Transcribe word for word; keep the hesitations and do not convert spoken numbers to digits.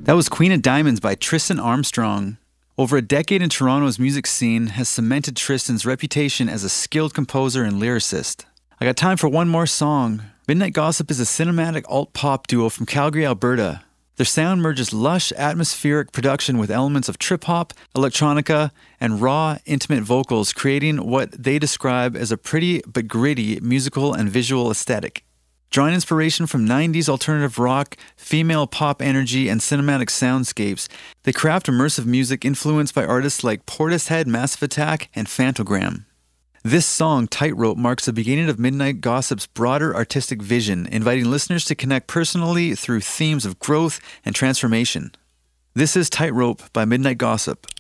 That was Queen of Diamonds by Tristan Armstrong. Over a decade in Toronto's music scene has cemented Tristan's reputation as a skilled composer and lyricist. I got time for one more song. Midnight Gossip is a cinematic alt-pop duo from Calgary, Alberta. Their sound merges lush, atmospheric production with elements of trip-hop, electronica, and raw, intimate vocals, creating what they describe as a pretty but gritty musical and visual aesthetic. Drawing inspiration from nineties alternative rock, female pop energy, and cinematic soundscapes, they craft immersive music influenced by artists like Portishead, Massive Attack, and Phantogram. This song, Tightrope, marks the beginning of Midnight Gossip's broader artistic vision, inviting listeners to connect personally through themes of growth and transformation. This is Tightrope by Midnight Gossip.